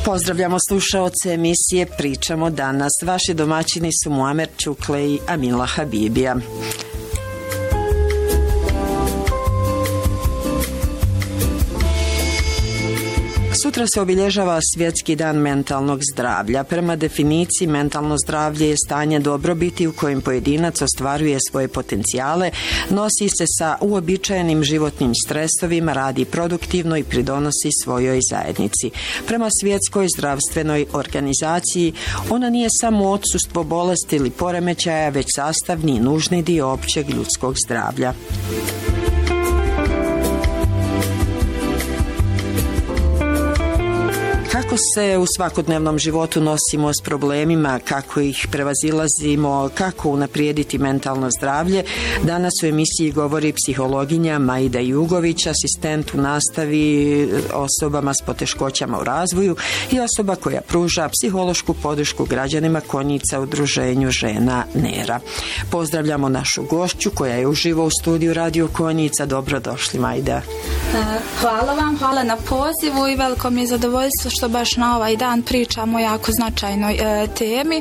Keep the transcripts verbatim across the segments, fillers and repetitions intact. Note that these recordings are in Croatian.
Pozdravljamo slušaoce emisije Pričamo danas. Vaši domaćini su Muamer Čukle i Amila Habibija. Sutra se obilježava Svjetski dan mentalnog zdravlja. Prema definiciji, mentalno zdravlje je stanje dobrobiti u kojem pojedinac ostvaruje svoje potencijale, nosi se sa uobičajenim životnim stresovima, radi produktivno i pridonosi svojoj zajednici. Prema Svjetskoj zdravstvenoj organizaciji, ona nije samo odsustvo bolesti ili poremećaja, već sastavni i nužni dio općeg ljudskog zdravlja. Kako se u svakodnevnom životu nosimo s problemima, kako ih prevazilazimo, kako unaprijediti mentalno zdravlje, danas u emisiji govori psihologinja Maida Jugović, asistent u nastavi osobama s poteškoćama u razvoju i osoba koja pruža psihološku podršku građanima Konjica udruženju žena Nera. Pozdravljamo našu gošću koja je uživo u studiju Radio Konjica. Dobrodošli, Majda. Hvala vam, hvala na pozivu i veliko mi je zadovoljstvo što baš na ovaj dan pričamo o jako značajnoj e, temi. E,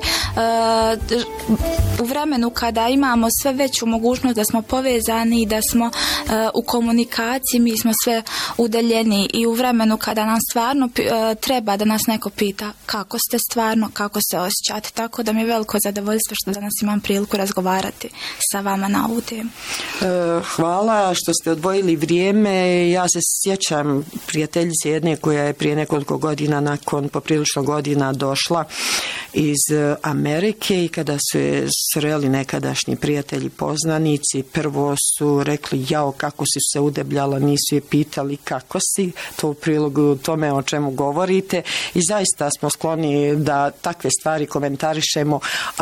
u vremenu kada imamo sve veću mogućnost da smo povezani i da smo e, u komunikaciji, mi smo sve udaljeni i u vremenu kada nam stvarno e, treba da nas neko pita kako ste stvarno, kako se osjećate. Tako da mi je veliko zadovoljstvo što danas imam priliku razgovarati sa vama na ovu temu. E, hvala što ste odvojili vrijeme. Ja se sjećam prijateljice jedne koja je prije nekoliko godina nakon poprilično godina došla iz Amerike i kada su je sreli nekadašnji prijatelji poznanici, prvo su rekli jao kako si se udebljala, nisu je pitali kako si, to u prilogu tome o čemu govorite i zaista smo skloni da takve stvari komentarišemo,